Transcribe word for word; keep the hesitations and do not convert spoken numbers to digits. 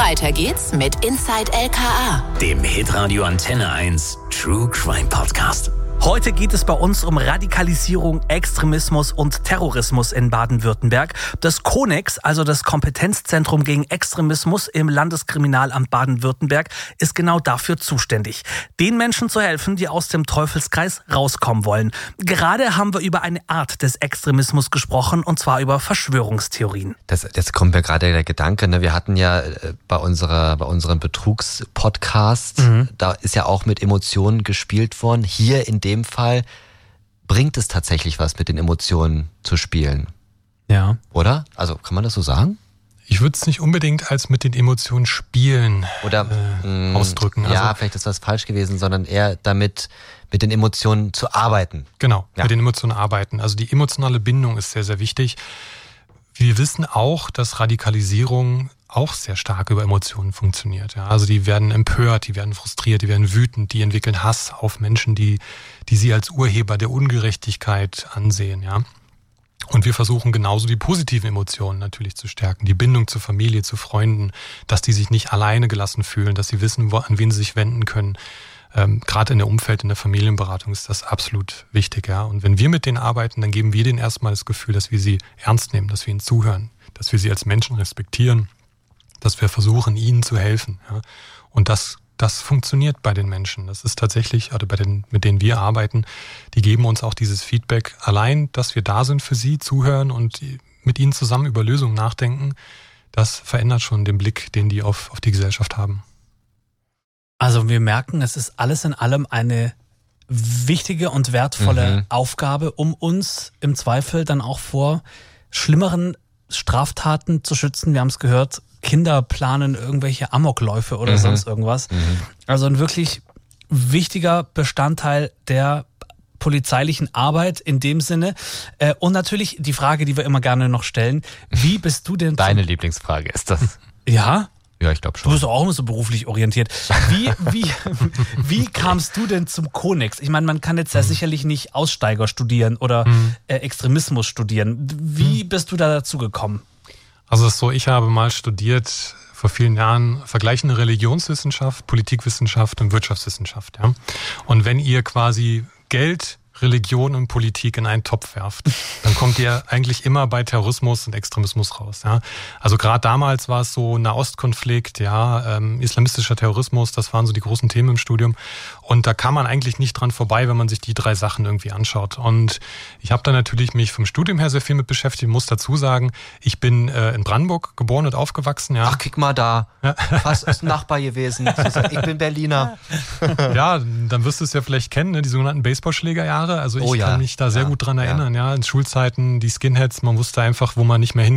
Weiter geht's mit Inside L K A, dem Hitradio Antenne eins True Crime Podcast. Heute geht es bei uns um Radikalisierung, Extremismus und Terrorismus in Baden-Württemberg. Das Konex, also das Kompetenzzentrum gegen Extremismus im Landeskriminalamt Baden-Württemberg, ist genau dafür zuständig, den Menschen zu helfen, die aus dem Teufelskreis rauskommen wollen. Gerade haben wir über eine Art des Extremismus gesprochen, und zwar über Verschwörungstheorien. Das, das kommt mir gerade der Gedanke, ne? Wir hatten ja bei unserer, bei unserem Betrugspodcast, mhm. da ist ja auch mit Emotionen gespielt worden. Hier in dem Fall bringt es tatsächlich was, mit den Emotionen zu spielen. Ja. Oder? Also kann man das so sagen? Ich würde es nicht unbedingt als mit den Emotionen spielen oder äh, mh, ausdrücken. Ja, also, vielleicht ist das falsch gewesen, sondern eher damit, mit den Emotionen zu arbeiten. Genau, ja. mit den Emotionen arbeiten. Also die emotionale Bindung ist sehr, sehr wichtig. Wir wissen auch, dass Radikalisierung auch sehr stark über Emotionen funktioniert. Ja, also die werden empört, die werden frustriert, die werden wütend, die entwickeln Hass auf Menschen, die, die sie als Urheber der Ungerechtigkeit ansehen. Ja. Und wir versuchen genauso die positiven Emotionen natürlich zu stärken, die Bindung zur Familie, zu Freunden, dass die sich nicht alleine gelassen fühlen, dass sie wissen, wo, an wen sie sich wenden können. Ähm, gerade in der Umfeld, in der Familienberatung ist das absolut wichtig. Ja. Und wenn wir mit denen arbeiten, dann geben wir denen erstmal das Gefühl, dass wir sie ernst nehmen, dass wir ihnen zuhören, dass wir sie als Menschen respektieren, dass wir versuchen, ihnen zu helfen. Ja. Und das, das funktioniert bei den Menschen. Das ist tatsächlich, also bei den, mit denen wir arbeiten, die geben uns auch dieses Feedback. Allein, dass wir da sind für sie, zuhören und mit ihnen zusammen über Lösungen nachdenken, das verändert schon den Blick, den die auf, auf die Gesellschaft haben. Also wir merken, es ist alles in allem eine wichtige und wertvolle mhm. Aufgabe, um uns im Zweifel dann auch vor schlimmeren Straftaten zu schützen. Wir haben es gehört, Kinder planen irgendwelche Amokläufe oder mhm. sonst irgendwas. Mhm. Also ein wirklich wichtiger Bestandteil der polizeilichen Arbeit in dem Sinne. Und natürlich die Frage, die wir immer gerne noch stellen, wie bist du denn... Deine Lieblingsfrage ist das. Ja? Ja, ich glaube schon. Du bist auch immer so beruflich orientiert. Wie, wie, wie kamst du denn zum Konex? Ich meine, man kann jetzt ja mhm. sicherlich nicht Aussteiger studieren oder mhm. äh, Extremismus studieren. Wie mhm. bist du da dazu gekommen? Also es ist so, ich habe mal studiert vor vielen Jahren vergleichende Religionswissenschaft, Politikwissenschaft und Wirtschaftswissenschaft. Ja? Und wenn ihr quasi Geld, Religion und Politik in einen Topf werft, dann kommt ihr eigentlich immer bei Terrorismus und Extremismus raus. Ja? Also gerade damals war es so Nahostkonflikt, ja, ähm, islamistischer Terrorismus, das waren so die großen Themen im Studium. Und da kann man eigentlich nicht dran vorbei, wenn man sich die drei Sachen irgendwie anschaut. Und ich habe da natürlich mich vom Studium her sehr viel mit beschäftigt. Ich muss dazu sagen, ich bin äh, in Brandenburg geboren und aufgewachsen. Ja. Ach, guck mal da, ja. Fast ist ein Nachbar gewesen. Ich bin Berliner. Ja, dann wirst du es ja vielleicht kennen, ne? Die sogenannten Baseballschlägerjahre. Also ich oh ja. kann mich da sehr ja. gut dran erinnern. Ja. Ja, in Schulzeiten, die Skinheads, man wusste einfach, wo man nicht mehr hin